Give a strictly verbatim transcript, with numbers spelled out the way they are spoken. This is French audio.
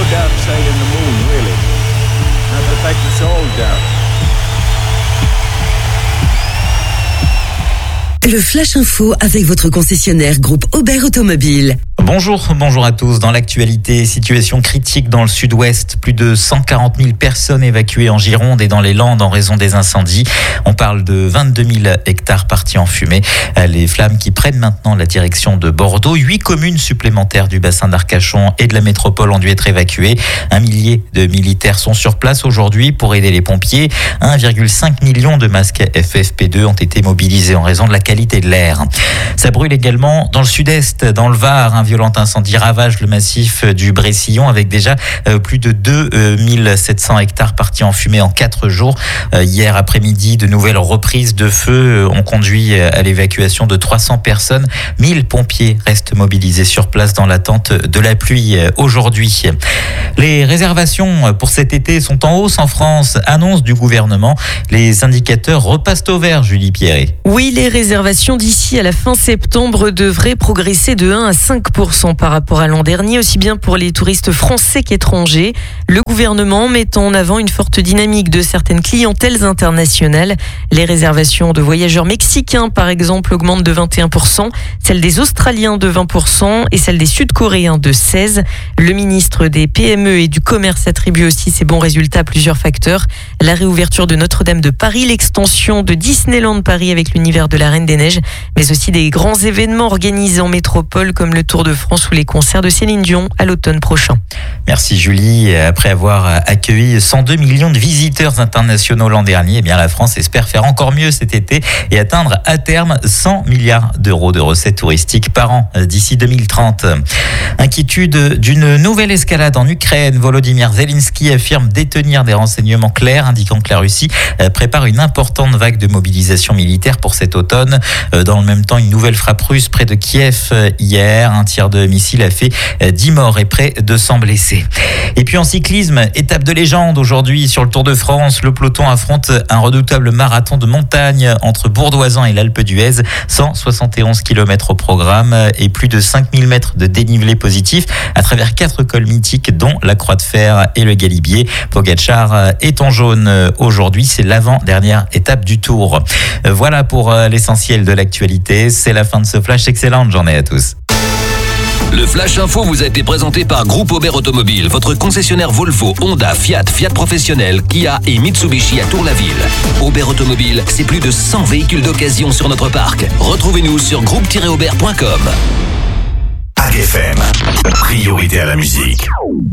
doubt sailing the moon, really. That will take us all down. Le Flash Info avec votre concessionnaire groupe Aubert Automobile. Bonjour, bonjour à tous. Dans l'actualité, situation critique dans le sud-ouest. Plus de cent quarante mille personnes évacuées en Gironde et dans les Landes en raison des incendies. On parle de vingt-deux mille hectares partis en fumée. Les flammes qui prennent maintenant la direction de Bordeaux. Huit communes supplémentaires du bassin d'Arcachon et de la métropole ont dû être évacuées. Un millier de militaires sont sur place aujourd'hui pour aider les pompiers. un virgule cinq million de masques F F P deux ont été mobilisés en raison de la qualité de l'air. Ça brûle également dans le sud-est, dans le Var. Un violent incendie ravage le massif du Brécillon avec déjà euh, plus de deux mille sept cents hectares partis en fumée en quatre jours. Euh, hier après-midi, de nouvelles reprises de feu ont conduit à l'évacuation de trois cents personnes. mille pompiers restent mobilisés sur place dans l'attente de la pluie aujourd'hui. Les réservations pour cet été sont en hausse en France, annonce du gouvernement. Les indicateurs repassent au vert, Julie Pierret. Oui, les réservations d'ici à la fin septembre devraient progresser de un à cinq pour cent par rapport à l'an dernier, aussi bien pour les touristes français qu'étrangers. Le gouvernement met en avant une forte dynamique de certaines clientèles internationales. Les réservations de voyageurs mexicains, par exemple, augmentent de vingt et un pour cent, celles des Australiens de vingt pour cent et celles des Sud-Coréens de seize pour cent. Le ministre des P M E et du Commerce attribue aussi ces bons résultats à plusieurs facteurs. La réouverture de Notre-Dame de Paris, l'extension de Disneyland Paris avec l'univers de la Reine des Neiges, mais aussi des grands événements organisés en métropole comme le Tour de France ou les concerts de Céline Dion à l'automne prochain. Merci Julie. Après avoir accueilli cent deux millions de visiteurs internationaux l'an dernier, eh bien la France espère faire encore mieux cet été et atteindre à terme cent milliards d'euros de recettes touristiques par an d'ici deux mille trente. Inquiétude d'une nouvelle escalade en Ukraine. Volodymyr Zelensky affirme détenir des renseignements clairs indiquant que la Russie prépare une importante vague de mobilisation militaire pour cet automne. Dans le même temps, une nouvelle frappe russe près de Kiev hier. Un tir de missile a fait dix morts et près de cent blessés. Et puis en cyclisme, étape de légende aujourd'hui sur le Tour de France. Le peloton affronte un redoutable marathon de montagne entre Bourdoisan et l'Alpe d'Huez. cent soixante et onze kilomètres au programme et plus de cinq mille mètres de dénivelé positif à travers quatre cols mythiques dont la Croix de Fer et le Galibier. Pogacar est en jaune aujourd'hui. C'est l'avant-dernière étape du Tour. Voilà pour l'essentiel de l'actualité. C'est la fin de ce flash. Excellente journée à tous. Le Flash Info vous a été présenté par Groupe Aubert Automobile, votre concessionnaire Volvo, Honda, Fiat, Fiat Professionnel, Kia et Mitsubishi à Tour-la-Ville. Aubert Automobile, c'est plus de cent véhicules d'occasion sur notre parc. Retrouvez-nous sur groupe tiret aubert point com. A G F M, priorité à la musique.